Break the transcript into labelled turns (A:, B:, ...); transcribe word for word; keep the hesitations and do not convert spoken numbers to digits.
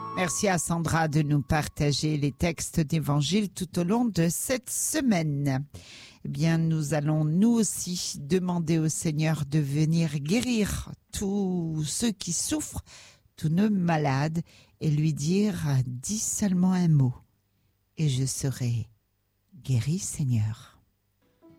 A: Merci à Sandra de nous partager les textes d'évangile tout au long de cette semaine. Eh bien, nous allons nous aussi demander au Seigneur de venir guérir tous ceux qui souffrent, tous nos malades, et lui dire « Dis seulement un mot, et je serai guéri, Seigneur ».